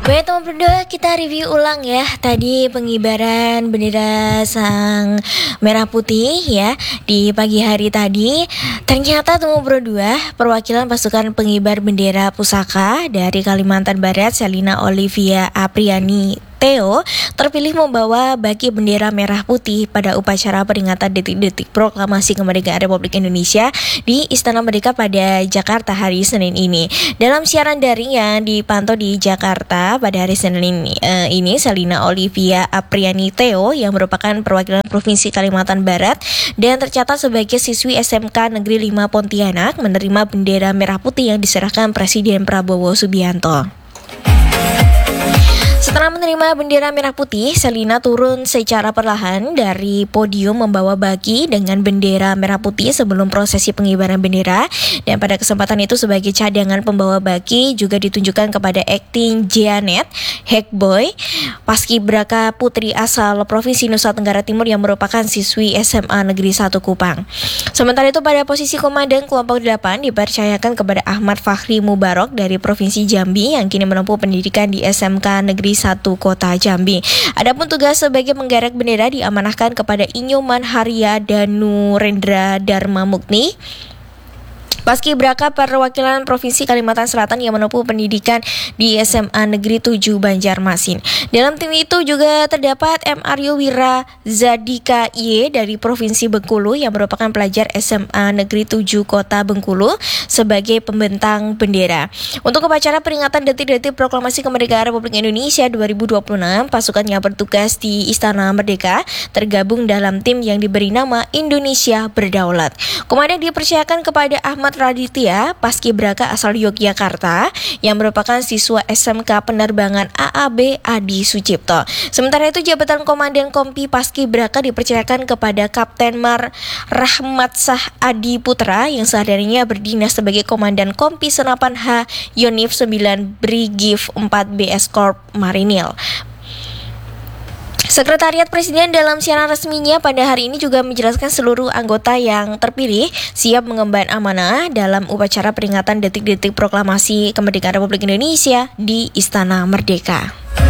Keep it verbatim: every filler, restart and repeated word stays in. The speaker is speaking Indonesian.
Baik teman berdua, kita review ulang ya. Tadi pengibaran bendera Sang Merah Putih ya di pagi hari tadi. Ternyata teman berdua, perwakilan pasukan pengibar bendera pusaka dari Kalimantan Barat, Selina Olivia Apriani Theo, terpilih membawa baki bendera merah putih pada upacara peringatan detik-detik proklamasi kemerdekaan Republik Indonesia di Istana Merdeka pada Jakarta hari Senin ini. Dalam siaran daring yang dipantau di Jakarta pada hari Senin ini, uh, ini Selina Olivia Apriani Theo yang merupakan perwakilan Provinsi Kalimantan Barat dan tercatat sebagai siswi S M K Negeri lima Pontianak menerima bendera merah putih yang diserahkan Presiden Prabowo Subianto. Setelah menerima bendera merah putih, Selina turun secara perlahan dari podium membawa baki dengan bendera merah putih sebelum prosesi pengibaran bendera. Dan pada kesempatan itu sebagai cadangan pembawa baki juga ditunjukkan kepada akting Janet Hekboy, paskibraka putri asal Provinsi Nusa Tenggara Timur yang merupakan siswi S M A Negeri satu Kupang. Sementara itu pada posisi komandan kelompok delapan dipercayakan kepada Ahmad Fakhri Mubarok dari Provinsi Jambi yang kini menempuh pendidikan di S M K Negeri satu Kota Jambi. Adapun tugas sebagai penggerak bendera diamanahkan kepada Inyoman Haria Danu Rendra Dharma Mukni, paskibraka perwakilan Provinsi Kalimantan Selatan yang menempuh pendidikan di S M A Negeri tujuh Banjarmasin. Dalam tim itu juga terdapat M. Aryo Wira Zadika Y dari Provinsi Bengkulu yang merupakan pelajar S M A Negeri tujuh Kota Bengkulu sebagai pembentang bendera. Untuk upacara peringatan detik-detik proklamasi kemerdekaan Republik Indonesia dua ribu dua puluh enam, pasukan yang bertugas di Istana Merdeka tergabung dalam tim yang diberi nama Indonesia Berdaulat. Komandan dipercayakan kepada Ahmad Raditya, paskibraka asal Yogyakarta yang merupakan siswa S M K Penerbangan A A B Adi Sucipto. Sementara itu jabatan Komandan Kompi Paskibraka dipercayakan kepada Kapten Mar Rahmatsah Adi Putra yang sehari-harinya berdinas sebagai Komandan Kompi Senapan H Yonif sembilan Brigif empat B S Corp Marinil. Sekretariat Presiden dalam siaran resminya pada hari ini juga menjelaskan seluruh anggota yang terpilih siap mengemban amanah dalam upacara peringatan detik-detik proklamasi kemerdekaan Republik Indonesia di Istana Merdeka.